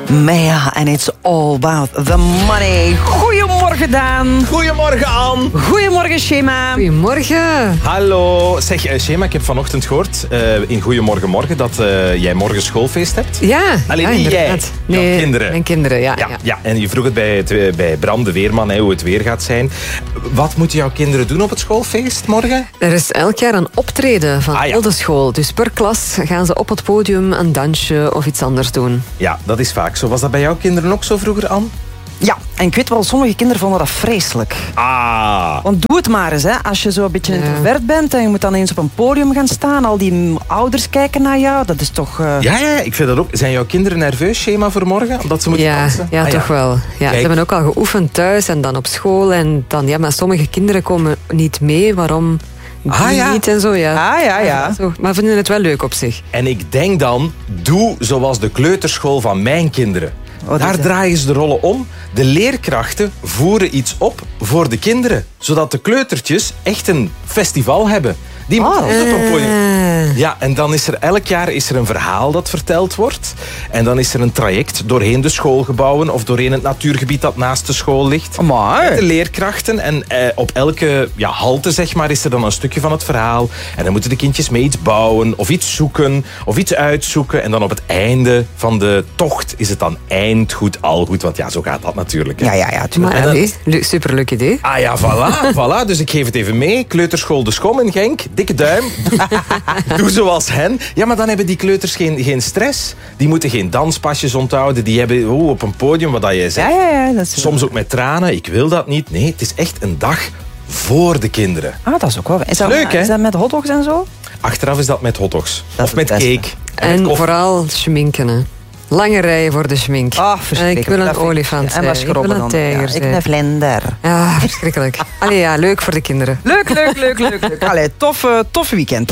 Maya, and it's all about the money. Goedemorgen, Daan. Goedemorgen, Ann. Goedemorgen, Shema. Goedemorgen. Hallo. Zeg, Shema, ik heb vanochtend gehoord in Goedemorgen Morgen dat jij morgen schoolfeest hebt. Ja, Alleen ja, niet jij, inderdaad. jouw Nee, kinderen. mijn kinderen, ja. Ja, en je vroeg het bij Bram, de weerman, hoe het weer gaat zijn. Wat moeten jouw kinderen doen op het schoolfeest morgen? Er is elk jaar een optreden van heel de school. Dus per klas gaan ze op het podium een dansje of iets anders doen. Ja, dat is vaak zo. Was dat bij jouw kinderen ook zo vroeger, Ann? Ja, en ik weet wel, sommige kinderen vonden dat vreselijk. Ah. Want doe het maar eens, hè. Als je zo een beetje introvert bent en je moet dan eens op een podium gaan staan, al die ouders kijken naar jou, dat is toch... Ja, ik vind dat ook. Zijn jouw kinderen nerveus, Shema, voor morgen? Omdat ze moeten dansen? Ja, toch wel. Ja, ze hebben ook al geoefend thuis en dan op school. En dan, ja, maar sommige kinderen komen niet mee. Waarom niet en zo, ja. Zo. Maar vinden het wel leuk op zich. En ik denk dan, doe zoals de kleuterschool van mijn kinderen. Daar draaien ze de rollen om. De leerkrachten voeren iets op voor de kinderen. Zodat de kleutertjes echt een festival hebben. Die moeten op een podium. Ja, en dan is er elk jaar een verhaal dat verteld wordt. En dan is er een traject doorheen de schoolgebouwen of doorheen het natuurgebied dat naast de school ligt. Met de leerkrachten. En op elke halte, zeg maar, is er dan een stukje van het verhaal. En dan moeten de kindjes mee iets bouwen of iets zoeken of iets uitzoeken. En dan op het einde van de tocht is het dan eindgoed, al goed. Want ja, zo gaat dat natuurlijk. Hè. Ja, Maar superleuk idee. Ah ja, voilà. Dus ik geef het even mee. Kleuterschool De Schom in Genk. Dikke duim. Doe zoals hen. Ja, maar dan hebben die kleuters geen stress. Die moeten geen danspasjes onthouden. Die hebben op een podium, wat dat jij zegt. Ja, dat is soms ook met tranen. Ik wil dat niet. Nee, het is echt een dag voor de kinderen. Ah, dat is ook wel... Is dat leuk, hè? Is dat met hotdogs en zo? Achteraf is dat met hotdogs. Dat of met beste. cake. En vooral schminken, hè. Lange rijen voor de schmink. Ik wil een olifant zijn. En wat ik wil een tijger zijn. Ik een vlinder. Ja, verschrikkelijk. Allee, ja, leuk voor de kinderen. Leuk. Allee, tof weekend.